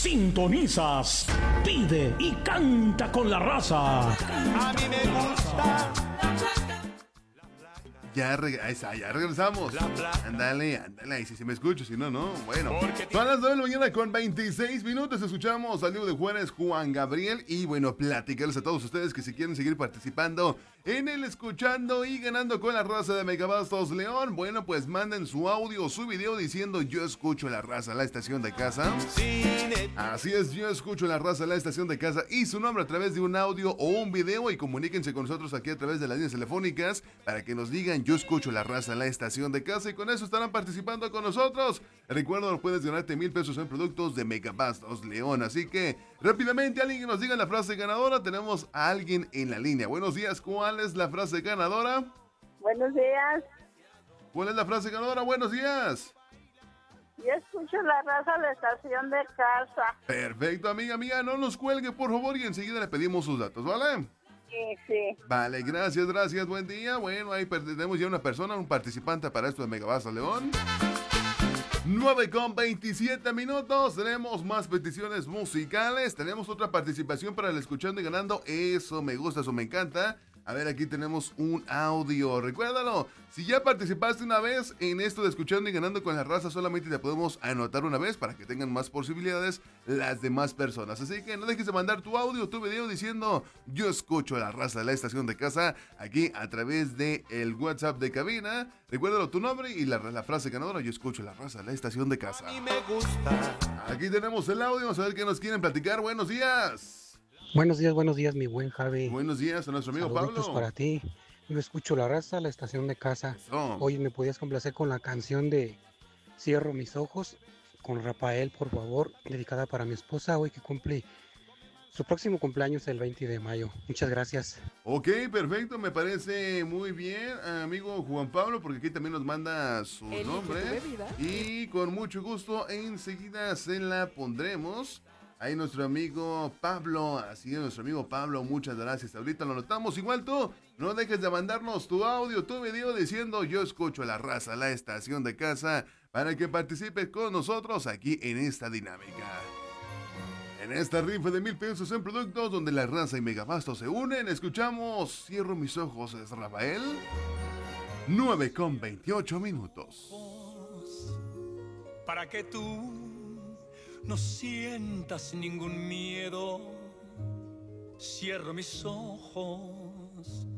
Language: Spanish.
Sintonizas, pide y canta con la raza. A mí me gusta. Ya regresamos. Ándale, ahí sí se me escucho, si no, no. Bueno, son las 9 de la mañana con 26 minutos. Escuchamos al Diego de Juárez, Juan Gabriel. Y bueno, platicarles a todos ustedes que si quieren seguir participando en el Escuchando y Ganando con la Raza de Megabastos León, bueno, pues manden su audio o su video diciendo yo escucho la raza, la estación de casa. Así es, yo escucho la raza, la estación de casa y su nombre a través de un audio o un video y comuníquense con nosotros aquí a través de las líneas telefónicas para que nos digan yo escucho la raza, la estación de casa y con eso estarán participando con nosotros. Recuerda, puedes ganarte 1,000 pesos en productos de Megabastos León, así que rápidamente alguien que nos diga la frase ganadora. Tenemos a alguien en la línea. Buenos días, ¿cuál es la frase ganadora? Buenos días. ¿Cuál es la frase ganadora? Buenos días. Yo escucho la raza, la estación de casa. Perfecto, amiga mía, no nos cuelgue por favor y enseguida le pedimos sus datos, ¿vale? Sí. Vale, gracias, buen día. Bueno, ahí tenemos ya una persona, un participante para esto de Megabastos León. 9:27 minutos, tenemos más peticiones musicales, tenemos otra participación para el Escuchando y Ganando, eso me gusta, eso me encanta. A ver, aquí tenemos un audio, recuérdalo, si ya participaste una vez en esto de Escuchando y Ganando con la raza, solamente te podemos anotar una vez para que tengan más posibilidades las demás personas. Así que no dejes de mandar tu audio, tu video diciendo yo escucho a la raza de la estación de casa aquí a través de el WhatsApp de cabina. Recuérdalo, tu nombre y la frase ganadora, yo escucho a la raza de la estación de casa. A mí me gusta. Aquí tenemos el audio, vamos a ver qué nos quieren platicar. Buenos días. Buenos días, mi buen Javi. Buenos días a nuestro amigo Saluditos Pablo. para ti. Yo escucho la raza, la estación de casa. Eso. Oye, ¿me podías complacer con la canción de Cierro mis ojos? Con Rafael, por favor, dedicada para mi esposa, hoy que cumple su próximo cumpleaños el 20 de mayo. Muchas gracias. Ok, perfecto, me parece muy bien, amigo Juan Pablo, porque aquí también nos manda su nombre. Y con mucho gusto, enseguida se la pondremos. Ahí nuestro amigo Pablo, así es, nuestro amigo Pablo, muchas gracias. Ahorita lo notamos. Igual tú, no dejes de mandarnos tu audio, tu video diciendo yo escucho a la raza, la estación de casa, para que participes con nosotros aquí en esta dinámica. En esta rifa de 1,000 pesos en productos donde la raza y Megabastos se unen, escuchamos Cierro mis ojos, es Rafael. 9:28 minutos. Para que tú no sientas ningún miedo, cierro mis ojos